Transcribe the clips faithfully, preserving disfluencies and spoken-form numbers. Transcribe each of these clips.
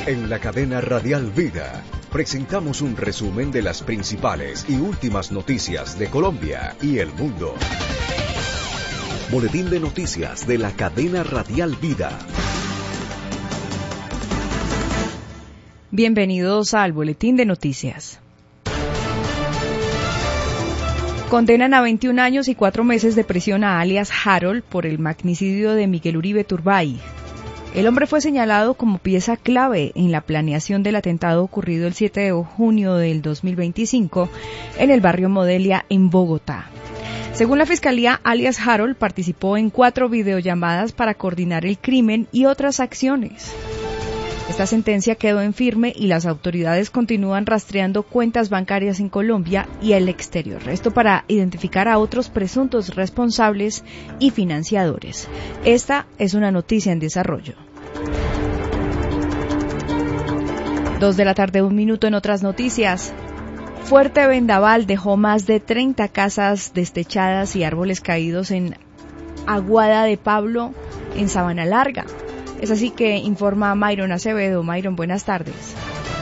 En la cadena Radial Vida presentamos un resumen de las principales y últimas noticias de Colombia y el mundo. Boletín de noticias de la cadena Radial Vida. Bienvenidos al Boletín de Noticias. Condenan a veintiún años y cuatro meses de prisión a alias Harold por el magnicidio de Miguel Uribe Turbay. El hombre fue señalado como pieza clave en la planeación del atentado ocurrido el siete de junio del dos mil veinticinco en el barrio Modelia, en Bogotá. Según la Fiscalía, alias Harold participó en cuatro videollamadas para coordinar el crimen y otras acciones. Esta sentencia quedó en firme y las autoridades continúan rastreando cuentas bancarias en Colombia y el exterior. Esto para identificar a otros presuntos responsables y financiadores. Esta es una noticia en desarrollo. Dos de la tarde, un minuto en otras noticias. Fuerte vendaval dejó más de treinta casas destechadas y árboles caídos en Aguada de Pablo, en Sabana Larga. Es así que informa Myron Acevedo. Myron, buenas tardes.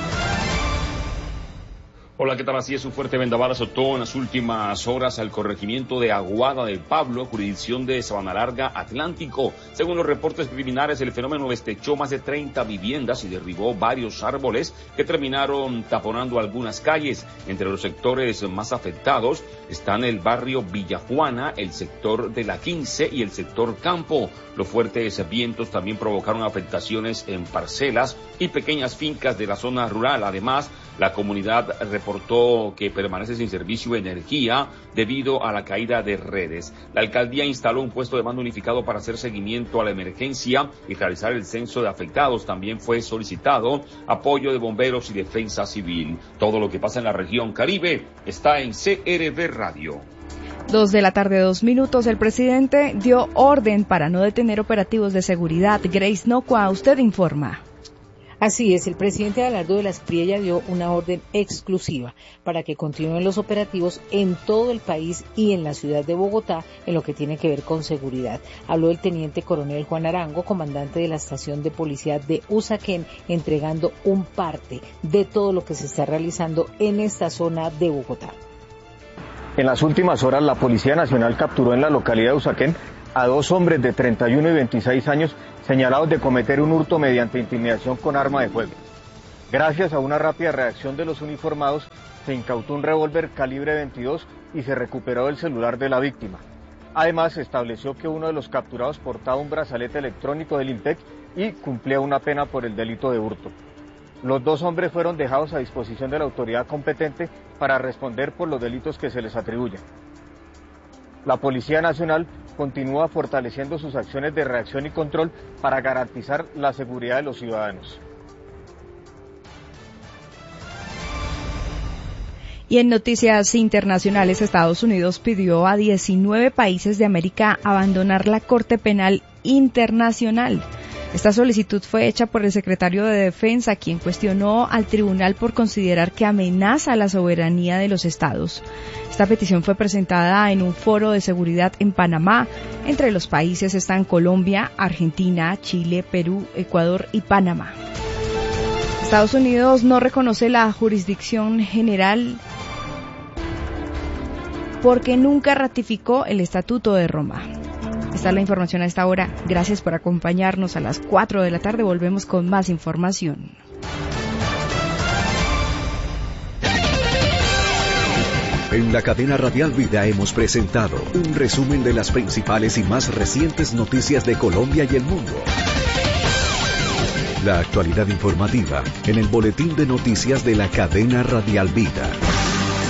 Hola, ¿qué tal? Así es, un fuerte vendaval azotó en las últimas horas al corregimiento de Aguada de Pablo, jurisdicción de Sabana Larga, Atlántico. Según los reportes preliminares, el fenómeno destechó más de treinta viviendas y derribó varios árboles que terminaron taponando algunas calles. Entre los sectores más afectados están el barrio Villajuana, el sector de la quince y el sector Campo. Los fuertes vientos también provocaron afectaciones en parcelas y pequeñas fincas de la zona rural. Además, la comunidad reportó que permanece sin servicio de energía debido a la caída de redes. La alcaldía instaló un puesto de mando unificado para hacer seguimiento a la emergencia y realizar el censo de afectados. También fue solicitado apoyo de bomberos y defensa civil. Todo lo que pasa en la región Caribe está en C R V Radio. Dos de la tarde, dos minutos. El presidente dio orden para no detener operativos de seguridad. Grace Nocua, usted informa. Así es, el presidente Abelardo de la Espriella dio una orden exclusiva para que continúen los operativos en todo el país y en la ciudad de Bogotá en lo que tiene que ver con seguridad. Habló el teniente coronel Juan Arango, comandante de la estación de policía de Usaquén, entregando un parte de todo lo que se está realizando en esta zona de Bogotá. En las últimas horas, la Policía Nacional capturó en la localidad de Usaquén a dos hombres de treinta y uno y veintiséis años señalados de cometer un hurto mediante intimidación con arma de fuego. Gracias a una rápida reacción de los uniformados, se incautó un revólver calibre veintidós y se recuperó el celular de la víctima. Además, se estableció que uno de los capturados portaba un brazalete electrónico del IMPEC y cumplía una pena por el delito de hurto. Los dos hombres fueron dejados a disposición de la autoridad competente para responder por los delitos que se les atribuyen. La Policía Nacional continúa fortaleciendo sus acciones de reacción y control para garantizar la seguridad de los ciudadanos. Y en noticias internacionales, Estados Unidos pidió a diecinueve países de América abandonar la Corte Penal Internacional. Esta solicitud fue hecha por el secretario de Defensa, quien cuestionó al tribunal por considerar que amenaza la soberanía de los estados. Esta petición fue presentada en un foro de seguridad en Panamá. Entre los países están Colombia, Argentina, Chile, Perú, Ecuador y Panamá. Estados Unidos no reconoce la jurisdicción general porque nunca ratificó el Estatuto de Roma. Esta es la información a esta hora. Gracias por acompañarnos. A las cuatro de la tarde volvemos con más información. En la cadena Radial Vida hemos presentado un resumen de las principales y más recientes noticias de Colombia y el mundo. La actualidad informativa en el Boletín de Noticias de la cadena Radial Vida.